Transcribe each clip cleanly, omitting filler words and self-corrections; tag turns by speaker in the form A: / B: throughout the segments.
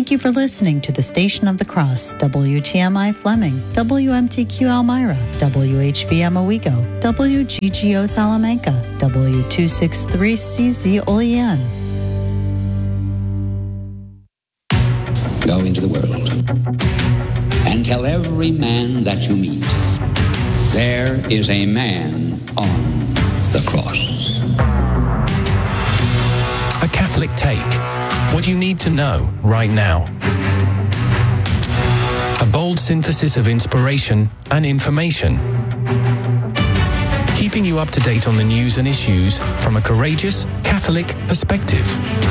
A: Thank you for listening to the Station of the Cross, WTMI Fleming, WMTQ Elmira, WHBM Owego, WGGO Salamanca, W263CZ Olean.
B: Go into the world and tell every man that you meet, there is a man on the cross.
C: A Catholic Take. What you need to know right now. A bold synthesis of inspiration and information. Keeping you up to date on the news and issues from a courageous Catholic perspective.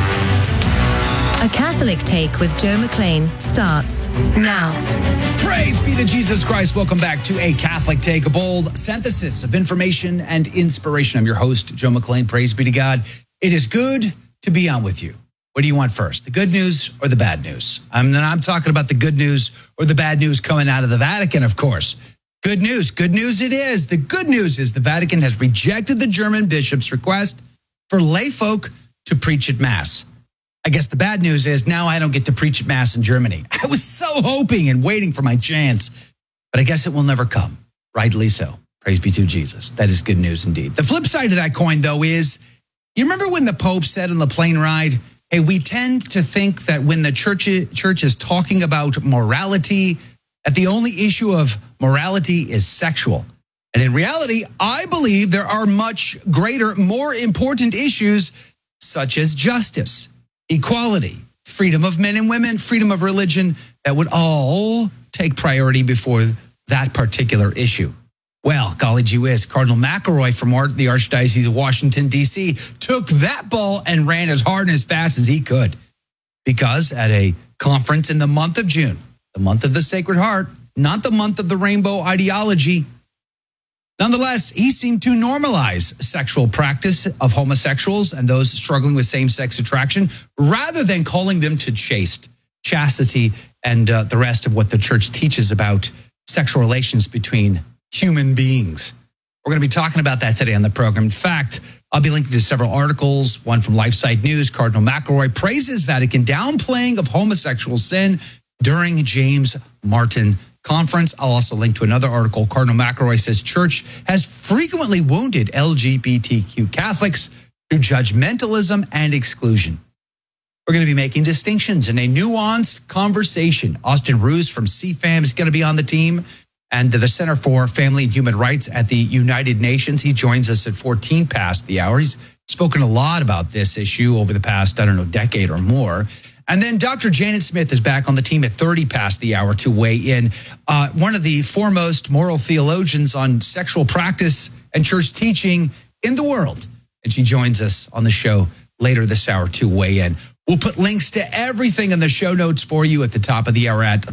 D: A Catholic Take with Joe McLean starts now.
E: Praise be to Jesus Christ. Welcome back to A Catholic Take, a bold synthesis of information and inspiration. I'm your host, Joe McLean. Praise be to God. It is good to be on with you. What do you want first, the good news or the bad news? I'm talking about the good news or the bad news coming out of the Vatican, of course. Good news it is. The good news is the Vatican has rejected the German bishop's request for lay folk to preach at Mass. I guess the bad news is now I don't get to preach at Mass in Germany. I was so hoping and waiting for my chance, but I guess it will never come. Rightly so. Praise be to Jesus. That is good news indeed. The flip side of that coin, though, is you remember when the Pope said on the plane ride, hey, we tend to think that when the church is talking about morality, that the only issue of morality is sexual. And in reality, I believe there are much greater, more important issues such as justice, equality, freedom of men and women, freedom of religion, that would all take priority before that particular issue. Well, golly gee whiz, Cardinal McElroy from the Archdiocese of Washington, D.C., took that ball and ran as hard and as fast as he could. Because at a conference in the month of June, the month of the Sacred Heart, not the month of the rainbow ideology, nonetheless, he seemed to normalize sexual practice of homosexuals and those struggling with same-sex attraction, rather than calling them to chastity, and the rest of what the church teaches about sexual relations between human beings. We're going to be talking about that today on the program. In fact, I'll be linking to several articles, one from LifeSite News. Cardinal McElroy praises Vatican downplaying of homosexual sin during James Martin Conference. I'll also link to another article. Cardinal McElroy says church has frequently wounded LGBTQ Catholics through judgmentalism and exclusion. We're going to be making distinctions in a nuanced conversation. Austin Roos from CFAM is going to be on the team, and the Center for Family and Human Rights at the United Nations. He joins us at 14 past the hour. He's spoken a lot about this issue over the past, decade or more. And then Dr. Janet Smith is back on the team at 30 past the hour to weigh in. One of the foremost moral theologians on sexual practice and church teaching in the world. And she joins us on the show later this hour to weigh in. We'll put links to everything in the show notes for you at the top of the hour at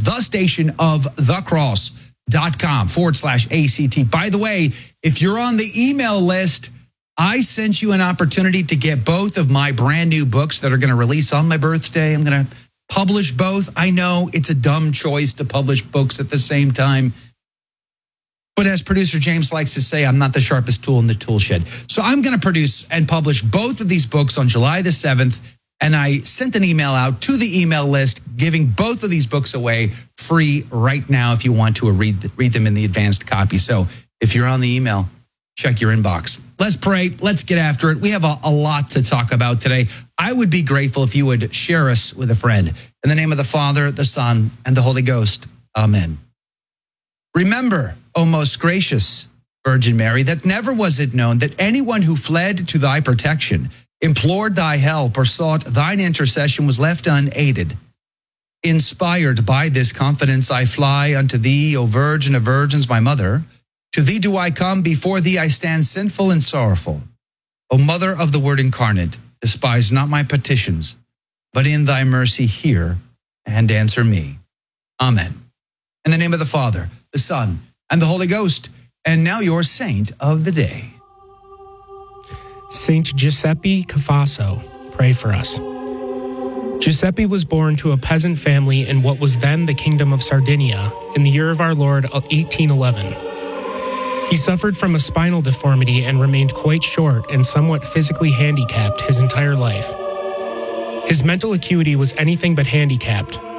E: thestationofthecross.com/ACT. By the way, if you're on the email list, I sent you an opportunity to get both of my brand new books that are going to release on my birthday. I'm going to publish both. I know it's a dumb choice to publish books at the same time. But as producer James likes to say, I'm not the sharpest tool in the tool shed. So I'm going to produce and publish both of these books on July the 7th. And I sent an email out to the email list, giving both of these books away free right now if you want to read them in the advanced copy. So if you're on the email, check your inbox. Let's pray. Let's get after it. We have a lot to talk about today. I would be grateful if you would share us with a friend. In the name of the Father, the Son, and the Holy Ghost. Amen. Remember, O most gracious Virgin Mary, that never was it known that anyone who fled to thy protection, implored thy help, or sought thine intercession was left unaided. Inspired by this confidence, I fly unto thee, O Virgin of Virgins, my mother. To thee do I come, before thee I stand sinful and sorrowful. O Mother of the Word incarnate, despise not my petitions, but in thy mercy hear and answer me. Amen. In the name of the Father, the Son, and the Holy Ghost. And now your saint of the day.
F: Saint Giuseppe Cafasso, pray for us. Giuseppe was born to a peasant family in what was then the Kingdom of Sardinia in the year of our Lord 1811. He suffered from a spinal deformity and remained quite short and somewhat physically handicapped his entire life. His mental acuity was anything but handicapped,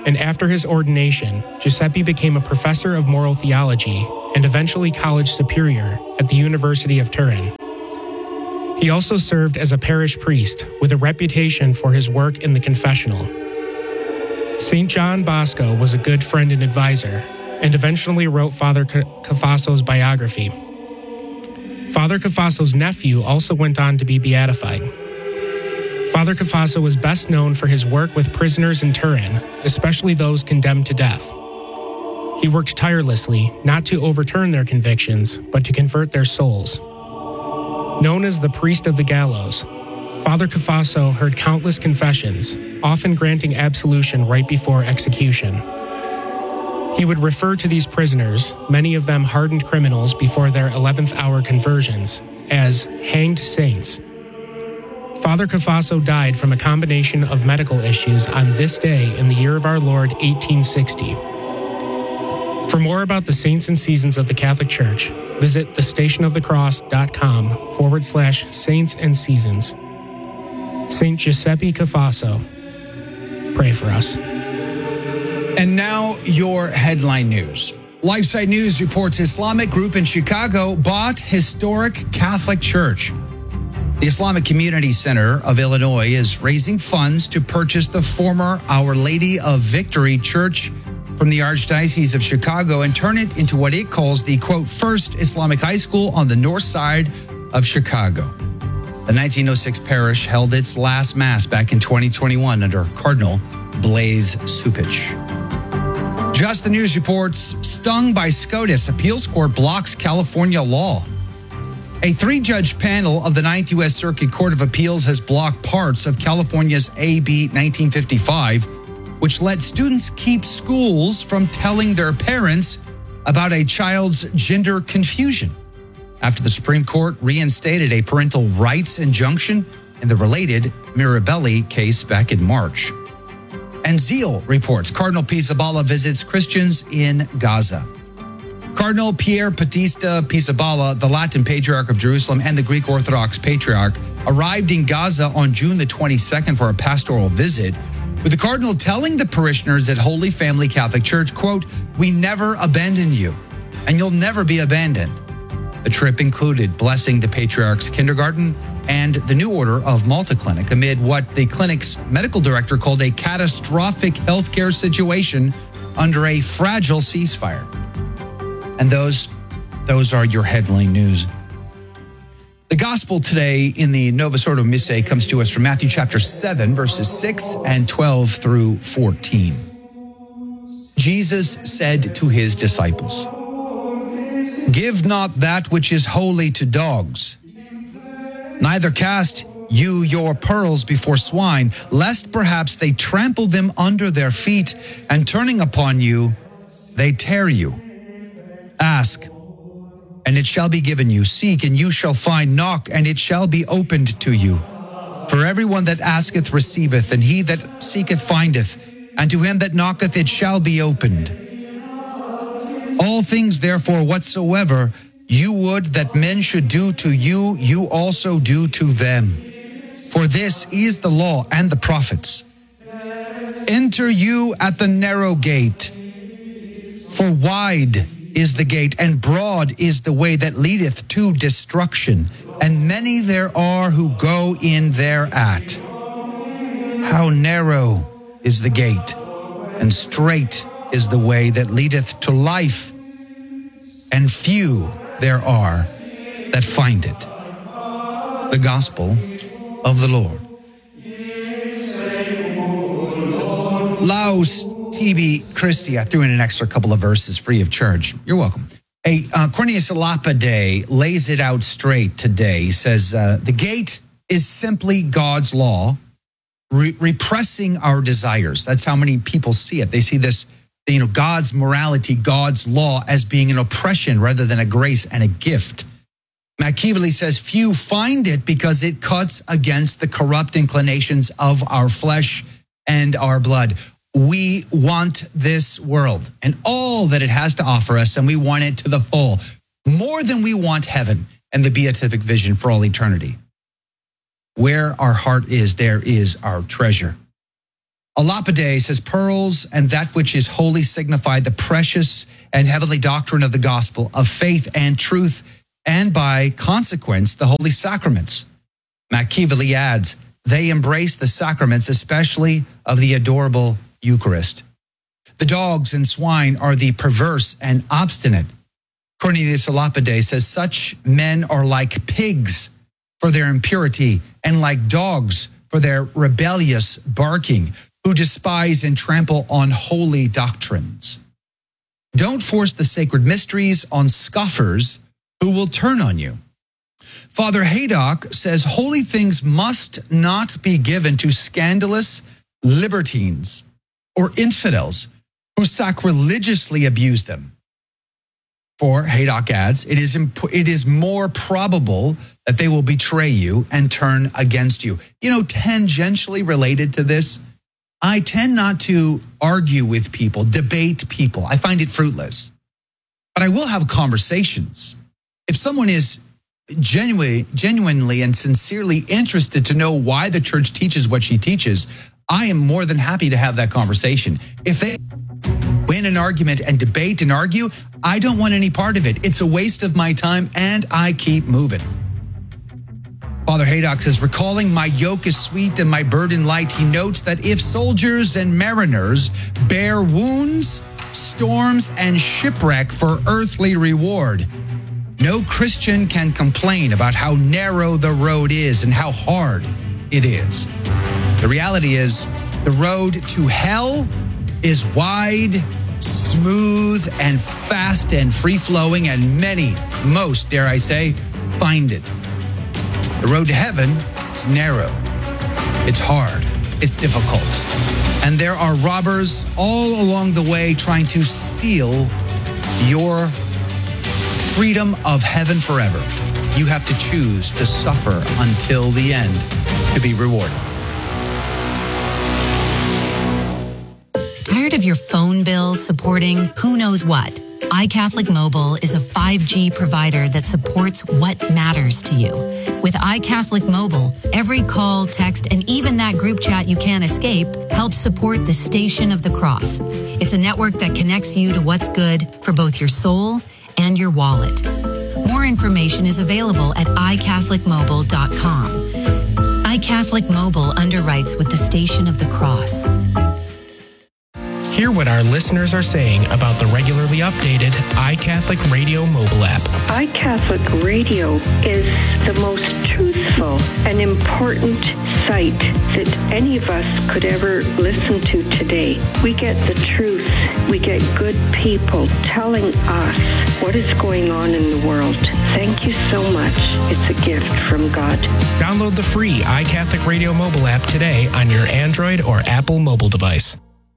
F: and after his ordination, Giuseppe became a professor of moral theology and eventually college superior at the University of Turin. He also served as a parish priest with a reputation for his work in the confessional. St. John Bosco was a good friend and advisor, and eventually wrote Father Cafaso's biography. Father Cafaso's nephew also went on to be beatified. Father Cafaso was best known for his work with prisoners in Turin, especially those condemned to death. He worked tirelessly not to overturn their convictions, but to convert their souls. Known as the priest of the gallows, Father Cafaso heard countless confessions, often granting absolution right before execution. He would refer to these prisoners, many of them hardened criminals before their 11th hour conversions, as hanged saints. Father Cafaso died from a combination of medical issues on this day in the year of our Lord 1860. For more about the saints and seasons of the Catholic Church, visit thestationofthecross.com/saints and seasons. Saint Giuseppe Cafaso, pray for us.
E: And now your headline news. LifeSite News reports Islamic group in Chicago bought historic Catholic church. The Islamic Community Center of Illinois is raising funds to purchase the former Our Lady of Victory Church from the Archdiocese of Chicago and turn it into what it calls the, quote, first Islamic high school on the north side of Chicago. The 1906 parish held its last Mass back in 2021 under Cardinal Blaise Cupich. Just the News reports, stung by SCOTUS, appeals court blocks California law. A three-judge panel of the 9th U.S. Circuit Court of Appeals has blocked parts of California's AB 1955, which let students keep schools from telling their parents about a child's gender confusion, after the Supreme Court reinstated a parental rights injunction in the related Mirabelli case back in March. And Zeal reports Cardinal Pizzaballa visits Christians in Gaza. Cardinal Pier Battista Pizzaballa, the Latin Patriarch of Jerusalem and the Greek Orthodox Patriarch, arrived in Gaza on June the 22nd for a pastoral visit, with the Cardinal telling the parishioners at Holy Family Catholic Church, quote, "We never abandon you, and you'll never be abandoned." The trip included blessing the Patriarch's kindergarten and the New Order of Malta Clinic amid what the clinic's medical director called a catastrophic healthcare situation under a fragile ceasefire. And those are your headline news. The gospel today in the Novus Ordo Missae comes to us from Matthew chapter 7, verses 6 and 12 through 14. Jesus said to his disciples, "Give not that which is holy to dogs, neither cast you your pearls before swine, lest perhaps they trample them under their feet, and turning upon you, they tear you. Ask, and it shall be given you. Seek, and you shall find. Knock, and it shall be opened to you. For everyone that asketh receiveth, and he that seeketh findeth, and to him that knocketh it shall be opened. All things therefore whatsoever you would that men should do to you, you also do to them. For this is the law and the prophets. Enter you at the narrow gate, for wide is the gate, and broad is the way that leadeth to destruction, and many there are who go in thereat. How narrow is the gate, and strait is the way that leadeth to life, and few there are that find it." The Gospel of the Lord. Laus Tibi Christi. I threw in an extra couple of verses free of charge. You're welcome. Cornelius Lapide lays it out straight today. He says, the gate is simply God's law repressing our desires. That's how many people see it. They see this, God's morality, God's law as being an oppression rather than a grace and a gift. Machiavelli says, few find it because it cuts against the corrupt inclinations of our flesh and our blood. We want this world and all that it has to offer us, and we want it to the full, more than we want heaven and the beatific vision for all eternity. Where our heart is, there is our treasure. A lapide says, pearls and that which is holy signify the precious and heavenly doctrine of the gospel of faith and truth, and by consequence, the holy sacraments. Machiavelli adds, they embrace the sacraments, especially of the adorable Eucharist. The dogs and swine are the perverse and obstinate. Cornelius a lapide says, such men are like pigs for their impurity and like dogs for their rebellious barking, who despise and trample on holy doctrines. Don't force the sacred mysteries on scoffers who will turn on you. Father Haydock says holy things must not be given to scandalous libertines or infidels who sacrilegiously abuse them. For, Haydock adds, it is more probable that they will betray you and turn against you. You know, tangentially related to this, I tend not to argue with people, debate people. I find it fruitless. But I will have conversations. If someone is genuinely and sincerely interested to know why the church teaches what she teaches, I am more than happy to have that conversation. If they win an argument and debate and argue, I don't want any part of it. It's a waste of my time, and I keep moving. Father Haydock says, recalling my yoke is sweet and my burden light, he notes that if soldiers and mariners bear wounds, storms, and shipwreck for earthly reward, no Christian can complain about how narrow the road is and how hard it is. The reality is, the road to hell is wide, smooth, and fast and free-flowing, and most, dare I say, find it. The road to heaven is narrow, it's hard, it's difficult, and there are robbers all along the way trying to steal your freedom of heaven forever. You have to choose to suffer until the end to be rewarded.
G: Tired of your phone bill supporting who knows what? iCatholic Mobile is a 5G provider that supports what matters to you. With iCatholic Mobile, every call, text, and even that group chat you can't escape helps support the Station of the Cross. It's a network that connects you to what's good for both your soul and your wallet. More information is available at iCatholicMobile.com. iCatholic Mobile underwrites with the Station of the Cross.
F: Hear what our listeners are saying about the regularly updated iCatholic Radio mobile app.
H: iCatholic Radio is the most truthful and important site that any of us could ever listen to today. We get the truth. We get good people telling us what is going on in the world. Thank you so much. It's a gift from God.
F: Download the free iCatholic Radio mobile app today on your Android or Apple mobile device.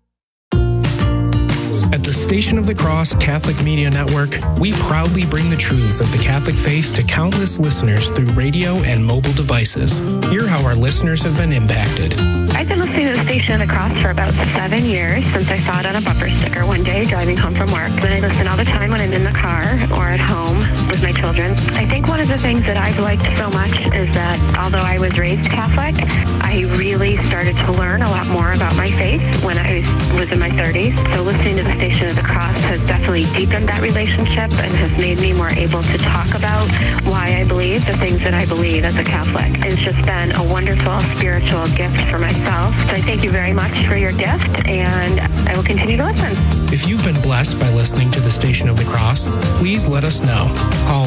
F: At the Station of the Cross Catholic Media Network, we proudly bring the truths of the Catholic faith to countless listeners through radio and mobile devices. Hear how our listeners have been impacted.
I: I've been listening to the Station of the Cross for about 7 years, since I saw it on a bumper sticker one day driving home from work. And I listen all the time when I'm in the car or at home with my children. I think one of the things that I've liked so much is that although I was raised Catholic, I really started to learn a lot more about my faith when I was in my 30s. So listening to the Station of the Cross has definitely deepened that relationship and has made me more able to talk about why I believe the things that I believe as a Catholic. It's just been a wonderful spiritual gift for myself. So I thank you very much for your gift, and I will continue to listen.
F: If you've been blessed by listening to the Station of the Cross, please let us know. Call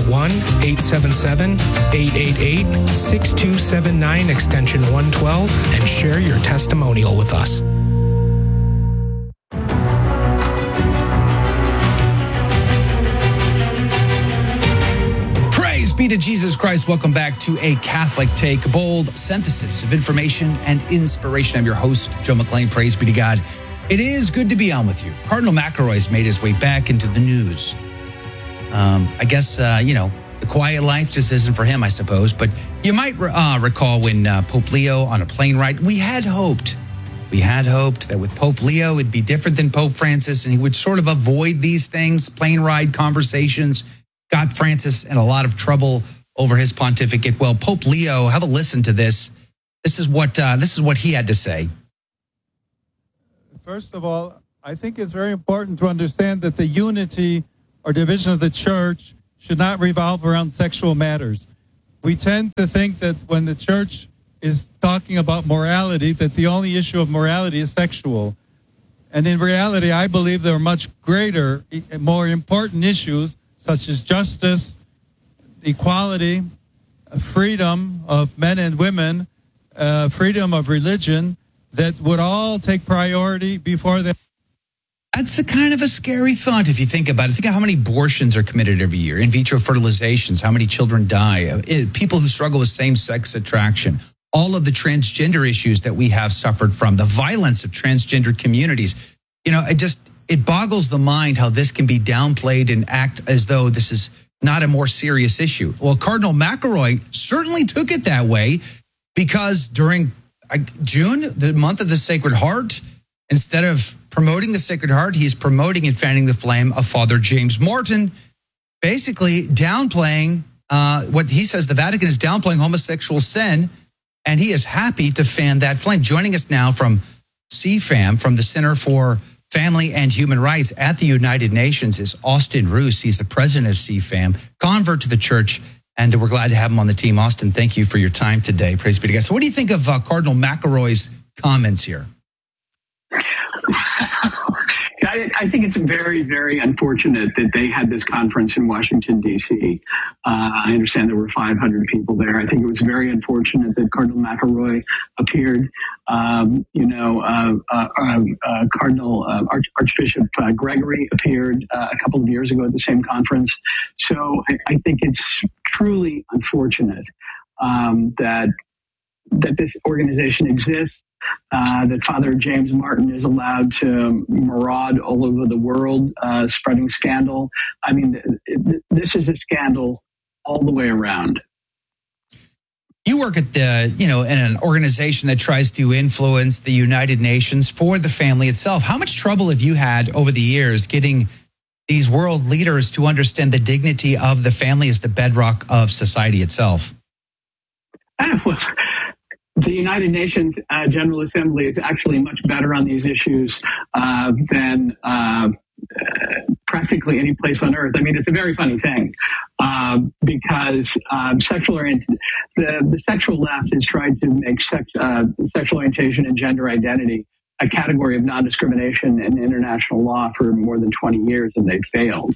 F: 1-877-888-6279 extension 112 and share your testimonial with us.
E: Be to Jesus Christ. Welcome back to A Catholic Take, a bold synthesis of information and inspiration. I'm your host, Joe McClain. Praise be to God. It is good to be on with you. Cardinal McElroy's made his way back into the news. I guess, the quiet life just isn't for him, I suppose. But you might recall when Pope Leo on a plane ride, we had hoped that with Pope Leo, it'd be different than Pope Francis, and he would sort of avoid these things, plane ride conversations. Got Francis in a lot of trouble over his pontificate. Well, Pope Leo, have a listen to this. This is what he had to say.
J: First of all, I think it's very important to understand that the unity or division of the church should not revolve around sexual matters. We tend to think that when the church is talking about morality, that the only issue of morality is sexual. And in reality, I believe there are much greater, more important issues such as justice, equality, freedom of men and women, freedom of religion, that would all take priority before that.
E: That's a kind of a scary thought if you think about it. Think of how many abortions are committed every year, in vitro fertilizations, how many children die, people who struggle with same-sex attraction, all of the transgender issues that we have suffered from, the violence of transgender communities. You know, it boggles the mind how this can be downplayed and act as though this is not a more serious issue. Well, Cardinal McElroy certainly took it that way, because during June, the month of the Sacred Heart, instead of promoting the Sacred Heart, he's promoting and fanning the flame of Father James Martin, basically downplaying what he says the Vatican is downplaying homosexual sin, and he is happy to fan that flame. Joining us now from CFAM, from the Center for Family and Human Rights at the United Nations, is Austin Roos. He's the president of CFAM, convert to the church, and we're glad to have him on the team. Austin, thank you for your time today. Praise be to God. So what do you think of Cardinal McElroy's comments here?
K: I think it's very, very unfortunate that they had this conference in Washington, D.C. I understand there were 500 people there. I think it was very unfortunate that Cardinal McElroy appeared. Archbishop Gregory appeared a couple of years ago at the same conference. So I think it's truly unfortunate that this organization exists. That Father James Martin is allowed to maraud all over the world, spreading scandal. I mean, this is a scandal all the way around.
E: You work at in an organization that tries to influence the United Nations for the family itself. How much trouble have you had over the years getting these world leaders to understand the dignity of the family as the bedrock of society itself?
K: The United Nations General Assembly is actually much better on these issues than practically any place on earth. I mean, it's a very funny thing because the sexual left has tried to make sexual orientation and gender identity a category of non-discrimination in international law for more than 20 years, and they've failed.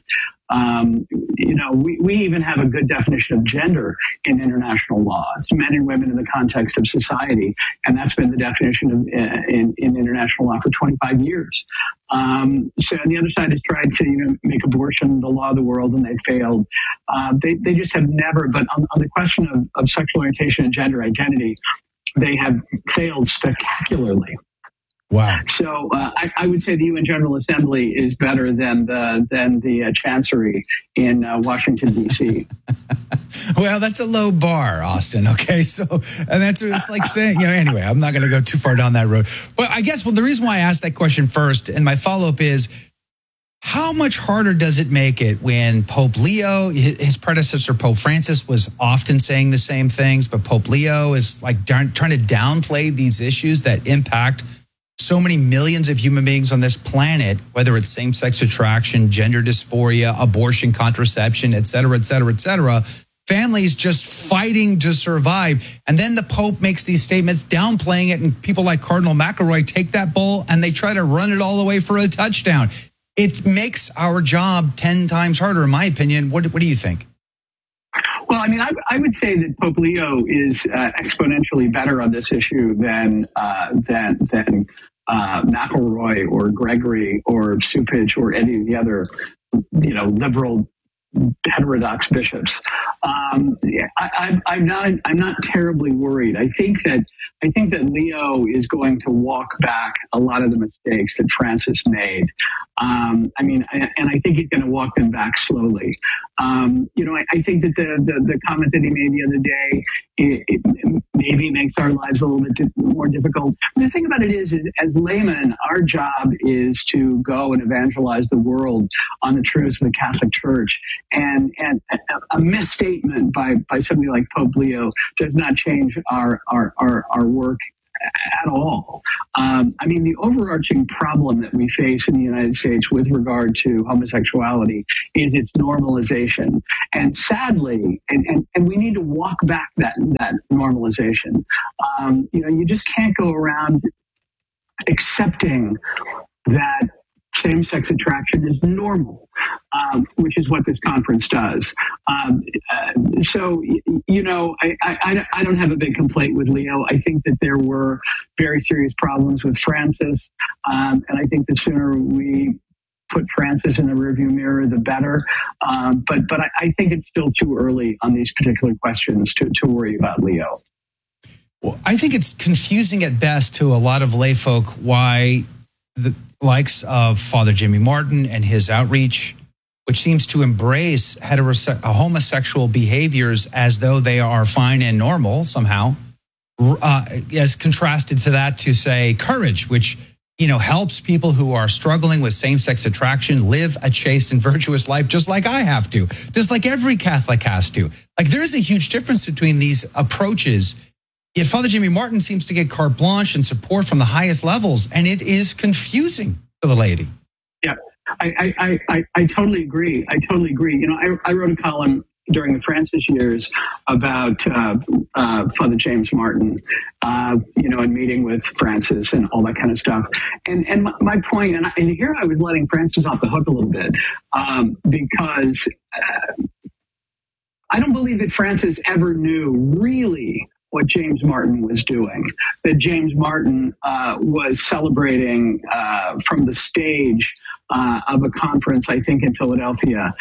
K: We even have a good definition of gender in international law. It's men and women in the context of society, and that's been the definition of in international law for 25 years. So the other side has tried to make abortion the law of the world, and they failed. They just have never. But on the question of sexual orientation and gender identity, they have failed spectacularly.
E: Wow.
K: So I would say the UN General Assembly is better than the Chancery in Washington, D.C.
E: Well, that's a low bar, Austin. Okay, so and it's like saying, anyway, I'm not going to go too far down that road. But I guess, the reason why I asked that question first, and my follow-up is, how much harder does it make it when Pope Leo, his predecessor, Pope Francis, was often saying the same things, but Pope Leo is like trying to downplay these issues that impact so many millions of human beings on this planet, whether it's same-sex attraction, gender dysphoria, abortion, contraception, et cetera, et cetera, et cetera. Families just fighting to survive. And then the Pope makes these statements downplaying it, and people like Cardinal McElroy take that ball and they try to run it all the way for a touchdown. It makes our job 10 times harder, in my opinion. What do you think?
K: Well, I mean, I would say that Pope Leo is exponentially better on this issue than McElroy or Gregory or Supich or any of the other, liberal heterodox bishops. I'm not terribly worried. I think that Leo is going to walk back a lot of the mistakes that Francis made. And I think he's going to walk them back slowly. I think that the comment that he made the other day, it maybe makes our lives a little bit more difficult. The thing about it is, as laymen, our job is to go and evangelize the world on the truths of the Catholic Church. And a misstatement by somebody like Pope Leo does not change our work at all. I mean, the overarching problem that we face in the United States with regard to homosexuality is its normalization. And sadly, and we need to walk back that normalization. You just can't go around accepting that same-sex attraction is normal, which is what this conference does. I don't have a big complaint with Leo. I think that there were very serious problems with Francis, and I think the sooner we put Francis in the rearview mirror, the better. But I think it's still too early on these particular questions to worry about Leo.
E: Well, I think it's confusing at best to a lot of lay folk why the likes of Father Jimmy Martin and his outreach, which seems to embrace homosexual behaviors as though they are fine and normal somehow, as contrasted to that to, say, Courage, which helps people who are struggling with same-sex attraction live a chaste and virtuous life, just like I have to, just like every Catholic has to. Like, there's a huge difference between these approaches. Yet Father Jimmy Martin seems to get carte blanche and support from the highest levels, and it is confusing to the laity.
K: Yeah, I totally agree. I wrote a column during the Francis years about Father James Martin, and meeting with Francis and all that kind of stuff. And my point, and here I was letting Francis off the hook a little bit, because I don't believe that Francis ever knew really what James Martin was doing, that James Martin was celebrating from the stage of a conference, I think in Philadelphia,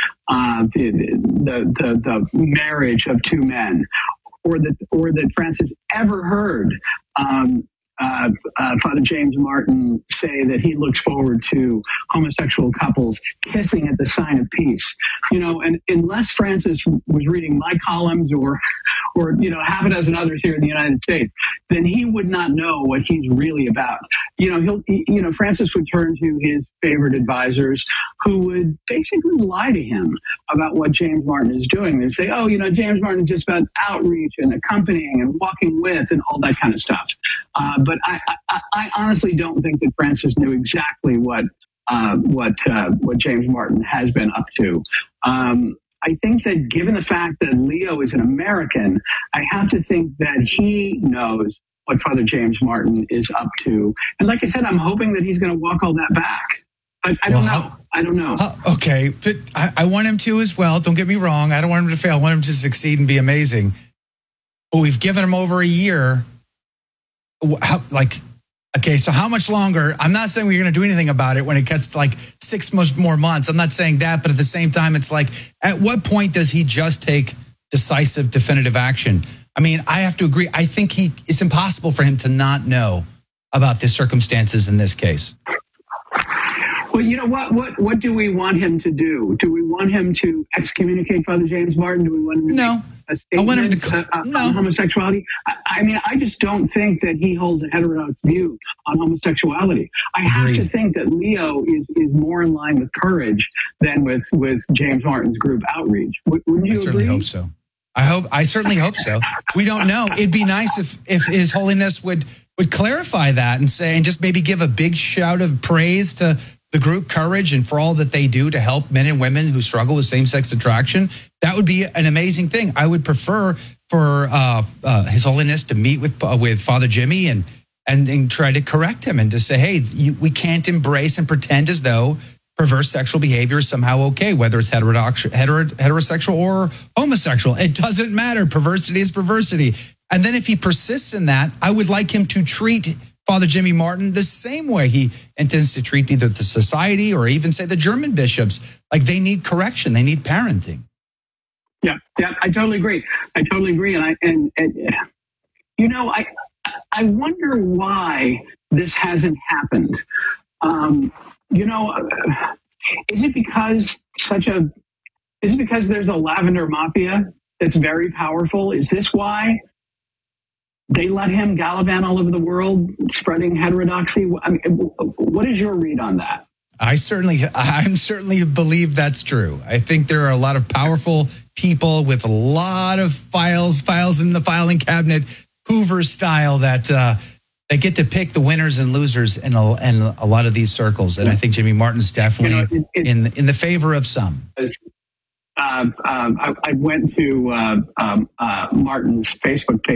K: the marriage of two men, or that Francis ever heard Father James Martin say that he looks forward to homosexual couples kissing at the sign of peace. And unless Francis was reading my columns or half a dozen others here in the United States, then he would not know what he's really about. Francis would turn to his favorite advisors who would basically lie to him about what James Martin is doing. They'd say, James Martin is just about outreach and accompanying and walking with and all that kind of stuff. But I honestly don't think that Francis knew exactly what James Martin has been up to. I think that given the fact that Leo is an American, I have to think that he knows what Father James Martin is up to. And like I said, I'm hoping that he's going to walk all that back. But I don't know.
E: Okay, but I want him to as well. Don't get me wrong. I don't want him to fail. I want him to succeed and be amazing. But we've given him over a year. So how much longer? I'm not saying we're going to do anything about it when it gets to 6 more months. I'm not saying that, but at the same time, it's at what point does he just take decisive, definitive action? I mean, I have to agree. I think it's impossible for him to not know about the circumstances in this case.
K: Well, you know what do we want him to do? Do we want him to excommunicate Father James Martin? Do we want him to make a statement on homosexuality? I just don't think that he holds a heterodox view on homosexuality. I have to think that Leo is more in line with Courage than with James Martin's group Outreach. Wouldn't you agree? I
E: certainly hope so. I certainly hope so. We don't know. It'd be nice if His Holiness would clarify that and say, and just maybe give a big shout of praise to the group Courage and for all that they do to help men and women who struggle with same-sex attraction. That would be an amazing thing. I would prefer for His Holiness to meet with Father Jimmy and try to correct him and to say, hey, we can't embrace and pretend as though perverse sexual behavior is somehow okay, whether it's heterosexual or homosexual. It doesn't matter. Perversity is perversity. And then if he persists in that, I would like him to treat Father Jimmy Martin the same way he intends to treat either the society or even, say, the German bishops. They need correction. They need parenting.
K: Yeah, I totally agree. And I wonder why this hasn't happened. Is it because there's a lavender mafia that's very powerful? Is this why they let him gallivant all over the world, spreading heterodoxy? What is your read on that?
E: I certainly believe that's true. I think there are a lot of powerful people with a lot of files in the filing cabinet, Hoover style, that They get to pick the winners and losers in a lot of these circles, and I think Jimmy Martin's definitely in the favor of some.
K: I went to Martin's Facebook page